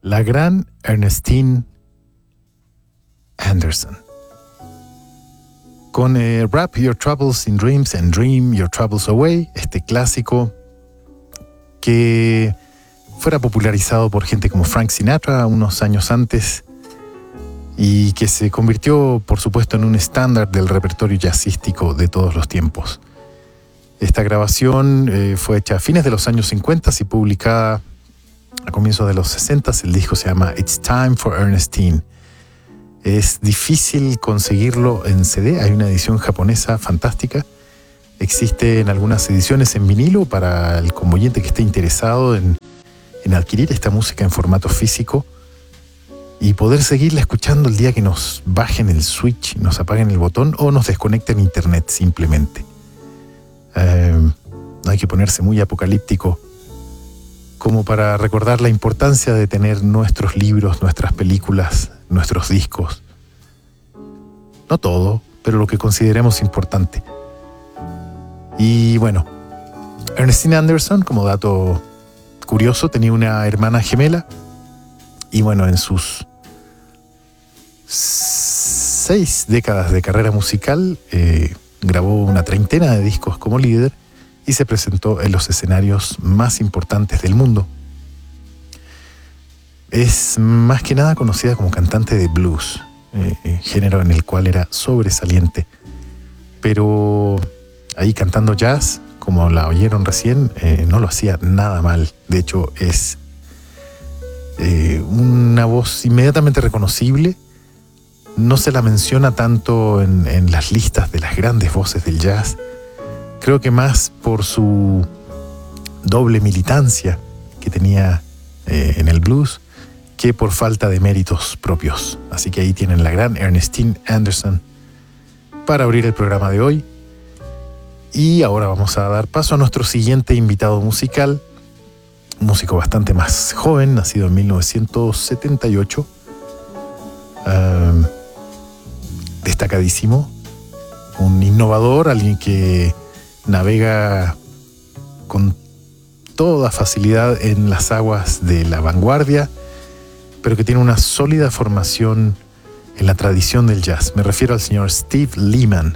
La gran Ernestine Anderson. Con Wrap Your Troubles in Dreams and Dream Your Troubles Away, este clásico que fuera popularizado por gente como Frank Sinatra unos años antes y que se convirtió, por supuesto, en un estándar del repertorio jazzístico de todos los tiempos. Esta grabación fue hecha a fines de los años 50 y publicada a comienzos de los 60. El disco se llama It's Time for Ernestine. Es difícil conseguirlo en CD, hay una edición japonesa fantástica. Existen algunas ediciones en vinilo para el convoyente que esté interesado en adquirir esta música en formato físico y poder seguirla escuchando el día que nos bajen el switch, nos apaguen el botón o nos desconecten internet simplemente. No hay que ponerse muy apocalíptico como para recordar la importancia de tener nuestros libros, nuestras películas, nuestros discos. No todo, pero lo que consideremos importante. Y bueno, Ernestine Anderson, como dato curioso, tenía una hermana gemela y bueno, en sus 6 décadas de carrera musical grabó una treintena de discos como líder y se presentó en los escenarios más importantes del mundo. Es más que nada conocida como cantante de blues, género en el cual era sobresaliente, pero ahí cantando jazz, como la oyeron recién, no lo hacía nada mal. De hecho, es una voz inmediatamente reconocible. No se la menciona tanto en las listas de las grandes voces del jazz. Creo que más por su doble militancia que tenía en el blues que por falta de méritos propios. Así que ahí tienen la gran Ernestine Anderson para abrir el programa de hoy. Y ahora vamos a dar paso a nuestro siguiente invitado musical, un músico bastante más joven, nacido en 1978. Destacadísimo, un innovador, alguien que navega con toda facilidad en las aguas de la vanguardia, pero que tiene una sólida formación en la tradición del jazz. Me refiero al señor Steve Lehman.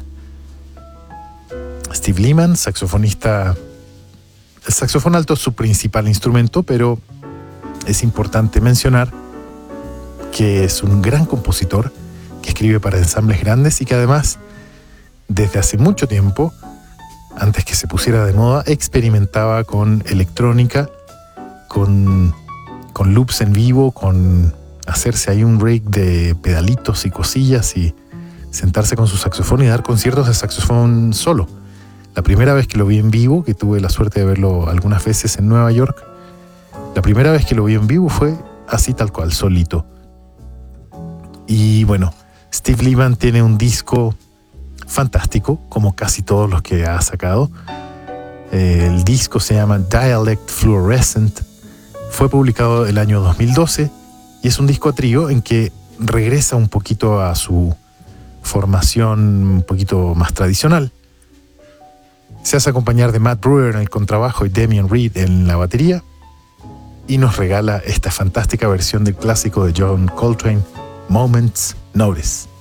Steve Lehman, saxofonista. El saxofón alto es su principal instrumento, pero es importante mencionar que es un gran compositor que escribe para ensambles grandes y que además, desde hace mucho tiempo, antes que se pusiera de moda, experimentaba con electrónica, con loops en vivo, con hacerse ahí un break de pedalitos y cosillas y sentarse con su saxofón y dar conciertos de saxofón solo. La primera vez que lo vi en vivo, que tuve la suerte de verlo algunas veces en Nueva York, la primera vez que lo vi en vivo fue así tal cual, solito. Y bueno, Steve Lehman tiene un disco fantástico, como casi todos los que ha sacado. El disco se llama Dialect Fluorescent. Fue publicado el año 2012 y es un disco a trío en que regresa un poquito a su formación un poquito más tradicional. Se hace acompañar de Matt Brewer en el contrabajo y Damian Reed en la batería y nos regala esta fantástica versión del clásico de John Coltrane, Moment's Notice.